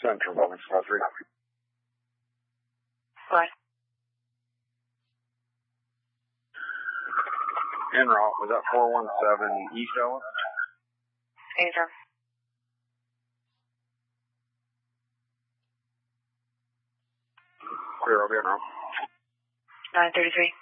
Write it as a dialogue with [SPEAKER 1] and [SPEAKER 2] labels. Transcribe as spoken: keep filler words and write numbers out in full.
[SPEAKER 1] Central, Boeing five three.
[SPEAKER 2] What?
[SPEAKER 1] En route, was that four one seven East Ellen?
[SPEAKER 2] Anytime.
[SPEAKER 1] Clear, I'll be en route.
[SPEAKER 2] nine thirty-three.